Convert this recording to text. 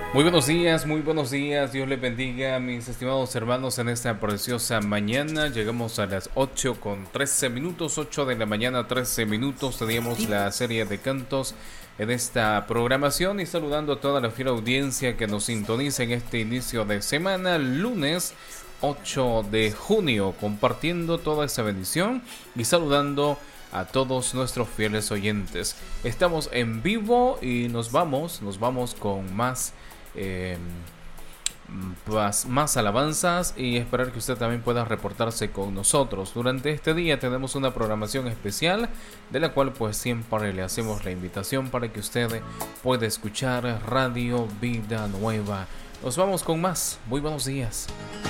Muy buenos días, Dios les bendiga, mis estimados hermanos, en esta preciosa mañana. Llegamos a las 8 con 13 minutos, 8 de la mañana, 13 minutos. Teníamos la serie de cantos en esta programación y saludando a toda la fiel audiencia que nos sintoniza en este inicio de semana, lunes 8 de junio, compartiendo toda esa bendición y saludando a todos nuestros fieles oyentes. Estamos en vivo y nos vamos con eh, más alabanzas y esperar que usted también pueda reportarse con nosotros. Durante este día tenemos una programación especial de la cual pues siempre le hacemos la invitación para que usted pueda escuchar Radio Vida Nueva. Nos vamos con más. Muy buenos días.